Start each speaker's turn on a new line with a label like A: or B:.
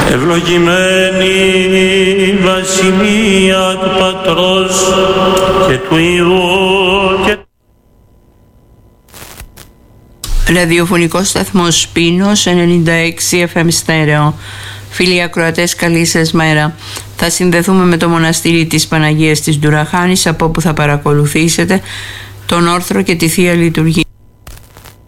A: Ευλογημένη βασιλεία του Πατρός και του Υιού και
B: Ραδιοφωνικός σταθμός Πίνος 96 FM στέρεο. Φίλοι ακροατές, καλή σας μέρα. Θα συνδεθούμε με το μοναστήρι της Παναγίας της Ντουραχάνης, από όπου θα παρακολουθήσετε τον όρθρο και τη Θεία Λειτουργία.